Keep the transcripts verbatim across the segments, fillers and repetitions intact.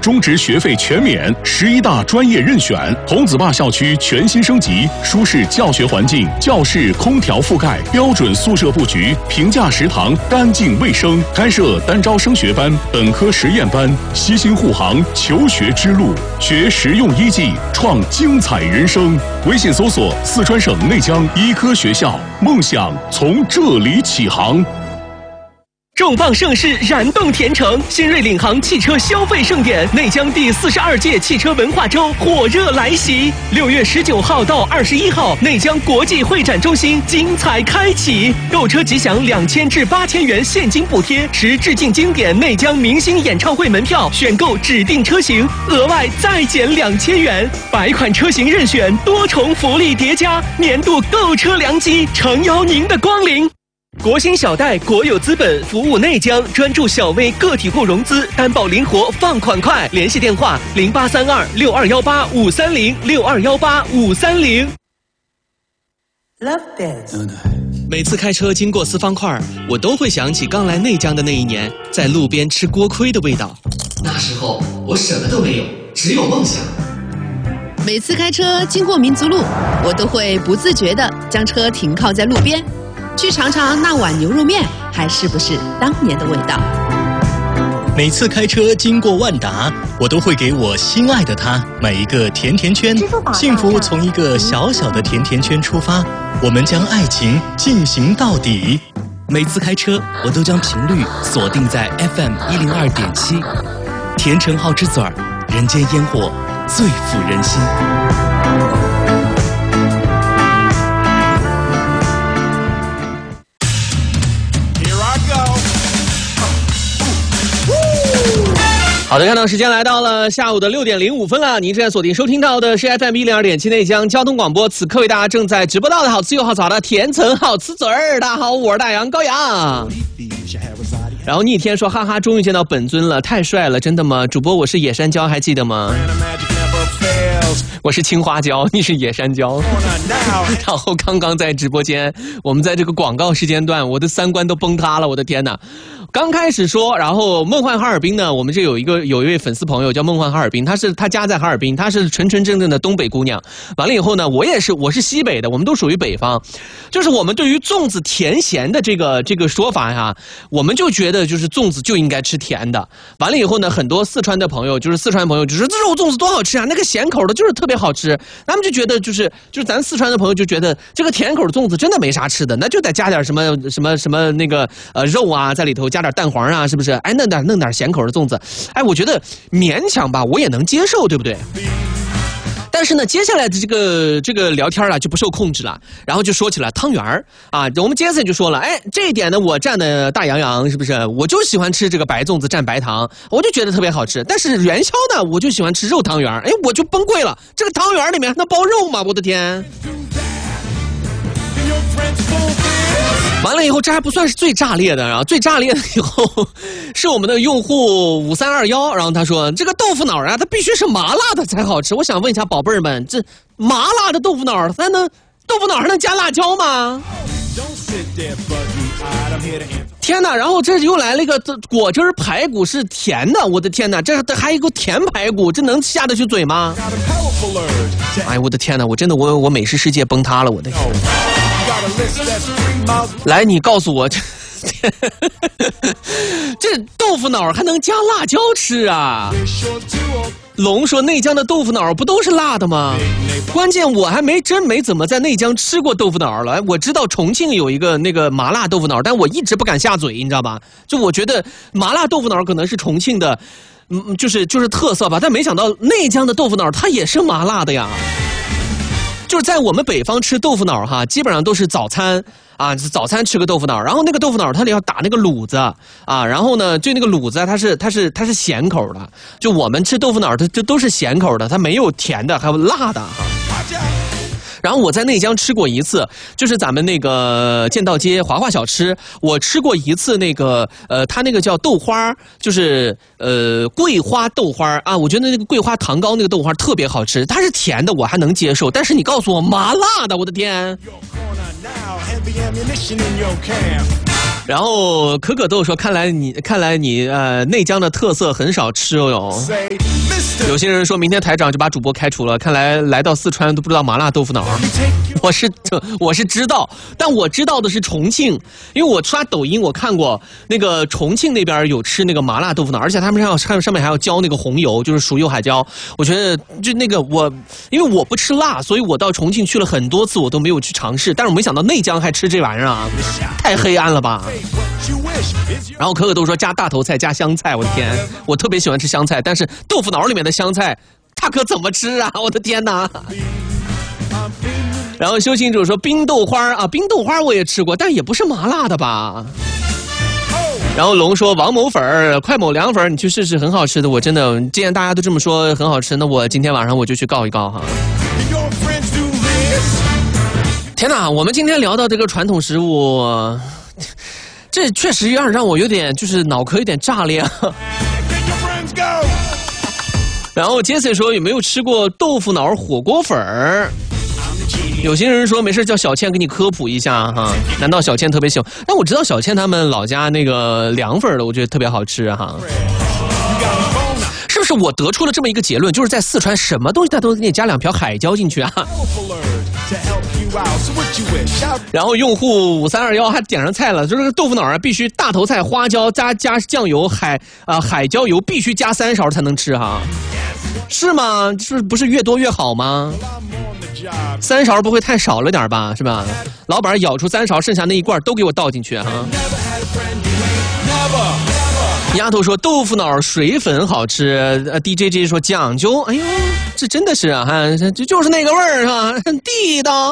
中职学费全免，十一大专业任选。童子坝校区全新升级，舒适教学环境，教室空调覆盖，标准宿舍布局，平价食堂，干净卫生。开设单招升学班、本科实验班，悉心护航求学之路，学实用医技，创精彩人生。微信搜索四川省内江医科学校，梦想从这里起航。 重磅盛世燃动甜城，新锐领航汽车消费盛典，内江第四十二届汽车文化周火热来袭。六月十九号到二十一号，内江国际会展中心精彩开启，购车即享两千至八千元现金补贴，持致敬经典内江明星演唱会门票，选购指定车型额外再减两千元，百款车型任选，多重福利叠加，年度购车良机，诚邀您的光临。国兴小贷国有资本服务内江，专注小微个体户融资，担保灵活，放款快。联系电话零八三二六二幺八五三零六二幺八五三零。 Love this。 每次开车经过四方块，我都会想起刚来内江的那一年，在路边吃锅盔的味道。 那时候我什么都没有，只有梦想。 每次开车经过民族路，我都会不自觉地将车停靠在路边。去尝尝那碗牛肉面还是不是当年的味道。 每次开车经过万达，我都会给我心爱的他买一个甜甜圈。幸福从一个小小的甜甜圈出发，我们将爱情进行到底。 每次开车我都将频率锁定在 F M 一零二点七，甜橙好之嘴儿，人间烟火最抚人心。好的，看到时间来到了下午的六点零五分了。您正在锁定收听到的是 F M 一零二点七内江交通广播，此刻为大家正在直播到的好吃又好找的甜橙好吃嘴儿。大家好，我是大杨高阳。然后逆天说哈哈，终于见到本尊了，太帅了，真的吗？主播我是野山椒，还记得吗？我是青花椒，你是野山椒。然后刚刚在直播间，我们在这个广告时间段，我的三观都崩塌了，我的天哪！刚开始说，然后梦幻哈尔滨呢，我们这有一个有一位粉丝朋友叫梦幻哈尔滨，她是她家在哈尔滨，她是纯纯正正的东北姑娘。完了以后呢，我也是，我是西北的，我们都属于北方。就是我们对于粽子甜咸的这个这个说法呀，我们就觉得就是粽子就应该吃甜的。完了以后呢，很多四川的朋友，就是四川朋友就说这肉粽子多好吃啊，那个咸口的就是特别好吃。他们就觉得就是就是咱四川的朋友就觉得这个甜口的粽子真的没啥吃的，那就得加点什么什么什么那个呃肉啊在里头，加点蛋黄啊，是不是？哎，弄点弄点咸口的粽子，哎，我觉得勉强吧，我也能接受，对不对？但是呢，接下来的这个这个聊天啊就不受控制了，然后就说起了汤圆儿啊。我们接着就说了，哎，这一点呢，我蘸的大洋洋是不是？我就喜欢吃这个白粽子蘸白糖，我就觉得特别好吃。但是元宵呢，我就喜欢吃肉汤圆，哎，我就崩溃了。这个汤圆里面还能包肉吗？我的天！完了以后，这还不算是最炸裂的啊！最炸裂的以后是我们的用户五三二幺，然后他说这个豆腐脑啊，它必须是麻辣的才好吃。我想问一下宝贝儿们，这麻辣的豆腐脑，它能豆腐脑还能加辣椒吗？天哪！然后这又来了一个果汁排骨是甜的，我的天哪！这还有一个甜排骨，这能下得去嘴吗？哎，我的天哪！我真的我我美食世界崩塌了，我的天！来，你告诉我，这这豆腐脑还能加辣椒吃啊？龙说内江的豆腐脑不都是辣的吗？关键我还没真没怎么在内江吃过豆腐脑了。我知道重庆有一个那个麻辣豆腐脑，但我一直不敢下嘴，你知道吧？就我觉得麻辣豆腐脑可能是重庆的，嗯，就是就是特色吧。但没想到内江的豆腐脑它也是麻辣的呀。就是在我们北方吃豆腐脑哈，基本上都是早餐啊，早餐吃个豆腐脑，然后那个豆腐脑它里要打那个卤子啊，然后呢，就那个卤子它是它是它是咸口的，就我们吃豆腐脑它这都是咸口的，它没有甜的，还有辣的哈。然后我在内江吃过一次，就是咱们那个建道街华华小吃，我吃过一次那个呃，它那个叫豆花，就是呃桂花豆花啊，我觉得那个桂花糖糕那个豆花特别好吃，它是甜的我还能接受，但是你告诉我麻辣的，我的天！ 然后可可豆说，看来你看来你呃内江的特色很少吃哦哟。有些人说明天台长就把主播开除了，看来来到四川都不知道麻辣豆腐脑。我是我是知道，但我知道的是重庆，因为我刷抖音我看过那个重庆那边有吃那个麻辣豆腐脑，而且他们上上上面还要浇那个红油，就是熟油海椒。我觉得就那个我，因为我不吃辣，所以我到重庆去了很多次，我都没有去尝试。但是我没想到内江还吃这玩意儿啊，太黑暗了吧！然后可可豆说加大头菜加香菜，我的天，我特别喜欢吃香菜，但是豆腐脑里面的香菜，它可怎么吃啊？我的天哪！然后修行者说冰豆花啊，冰豆花我也吃过，但也不是麻辣的吧？然后龙说王某粉儿、快某凉粉儿，你去试试，很好吃的。我真的，既然大家都这么说很好吃，那我今天晚上我就去告一告哈。天哪，我们今天聊到这个传统食物，这确实让让我有点就是脑壳有点炸裂。然后杰森说有没有吃过豆腐脑火锅粉儿？有些人说没事叫小倩给你科普一下哈，难道小倩特别喜欢？但我知道小倩他们老家那个凉粉的，我觉得特别好吃哈。是不是我得出了这么一个结论，就是在四川什么东西他都给你加两瓢海椒进去啊？然后用户五三二幺还点上菜了，就是豆腐脑啊，必须大头菜、花椒加加酱油、海啊、呃、海椒油必须加三勺才能吃哈，是吗？是不是越多越好吗？三勺不会太少了点吧？是吧？老板舀出三勺，剩下那一罐都给我倒进去哈。丫头说豆腐脑水粉好吃，呃 D J J 说讲究，哎呦，这真的是啊，这就是那个味儿是吧？很地道。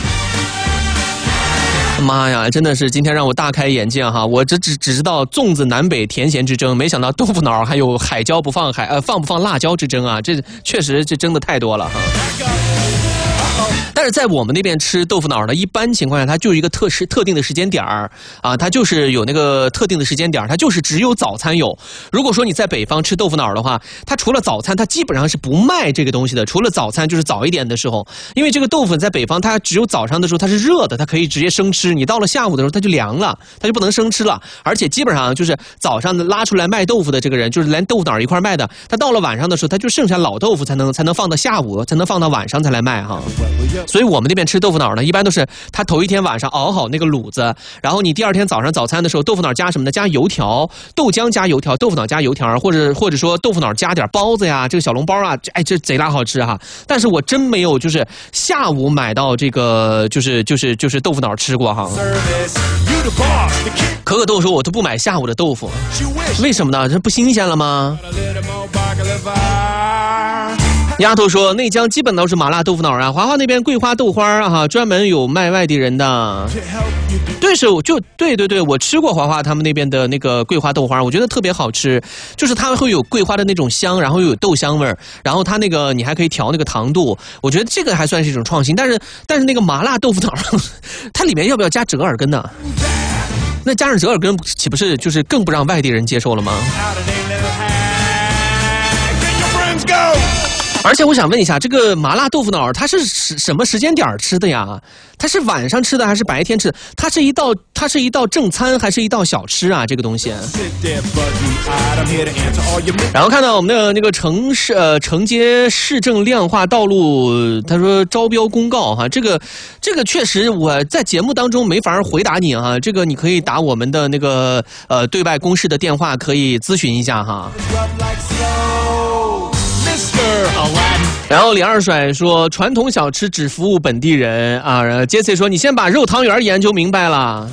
妈呀，真的是今天让我大开眼界哈！我这只只知道粽子南北甜咸之争，没想到豆腐脑还有海椒不放海呃放不放辣椒之争啊！这确实这争的太多了哈。但是在我们那边吃豆腐脑呢，一般情况下它就是一个特时特定的时间点儿啊，它就是有那个特定的时间点儿，它就是只有早餐有。如果说你在北方吃豆腐脑的话，它除了早餐，它基本上是不卖这个东西的。除了早餐就是早一点的时候，因为这个豆腐在北方它只有早上的时候它是热的，它可以直接生吃。你到了下午的时候它就凉了，它就不能生吃了。而且基本上就是早上拉出来卖豆腐的这个人，就是连豆腐脑一块卖的，他到了晚上的时候他就剩下老豆腐才能才能放到下午，才能放到晚上才来卖哈。所以我们那边吃豆腐脑呢，一般都是他头一天晚上熬好那个卤子，然后你第二天早上早餐的时候，豆腐脑加什么呢？加油条，豆浆加油条，豆腐脑加油条，或者或者说豆腐脑加点包子呀，这个小笼包啊，哎，这贼拉好吃哈！但是我真没有就是下午买到这个就是就是就是豆腐脑吃过哈。可可豆说，我都不买下午的豆腐，为什么呢？这不新鲜了吗？丫头说内江基本都是麻辣豆腐脑啊，华华那边桂花豆花啊哈，专门有卖外地人的。对，是我就对对对，我吃过华华他们那边的那个桂花豆花，我觉得特别好吃，就是它会有桂花的那种香，然后又有豆香味儿，然后它那个你还可以调那个糖度，我觉得这个还算是一种创新。但是但是那个麻辣豆腐脑，它里面要不要加折耳根呢？那加上折耳根岂不是就是更不让外地人接受了吗？而且我想问一下，这个麻辣豆腐脑它是什么时间点吃的呀？它是晚上吃的还是白天吃的？它是一道它是一道正餐还是一道小吃啊？这个东西。然后看到我们的那个城市呃承接市政亮化道路，他说招标公告哈，这个这个确实我在节目当中没法回答你哈，这个你可以打我们的那个呃对外公示的电话可以咨询一下哈。然后李二甩说传统小吃只服务本地人啊。杰西说你先把肉汤圆研究明白了。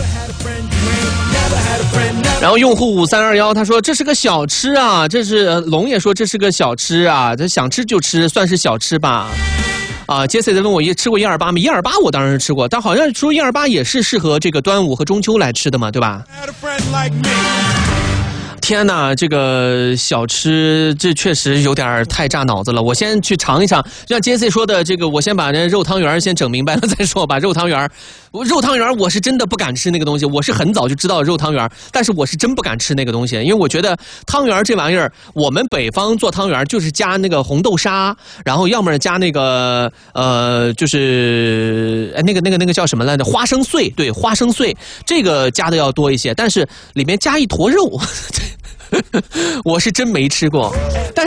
然后用户五三二幺他说这是个小吃啊，这是龙也说这是个小吃啊，这想吃就吃，算是小吃吧。啊，杰西在问我也吃过一二八吗？一二八我当然是吃过，但好像说一二八也是适合这个端午和中秋来吃的嘛，对吧？ 天哪，这个小吃这确实有点太炸脑子了。我先去尝一尝，就像 J C 说的，这个我先把那肉汤圆先整明白了再说吧。肉汤圆，肉汤圆我是真的不敢吃那个东西，我是很早就知道肉汤圆，但是我是真不敢吃那个东西，因为我觉得汤圆这玩意儿，我们北方做汤圆就是加那个红豆沙，然后要么加那个呃，就是那个那个那个叫什么来着？花生碎，对，花生碎，这个加的要多一些，但是里面加一坨肉。我是真没吃过，但